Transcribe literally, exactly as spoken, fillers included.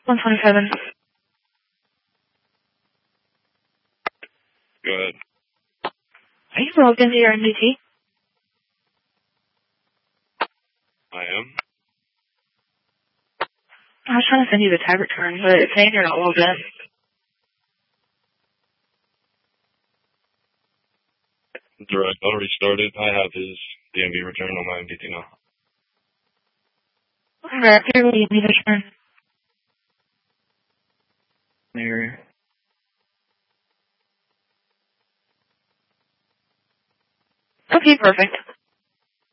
one twenty-seven. Go ahead. Are you logged into your N D T? I am. I was trying to send you the tag return, but it's saying you're not logged in. Direct, I'll restart it. I have his D M V return on my N D T now. Alright, here will be the return. There. Okay, perfect.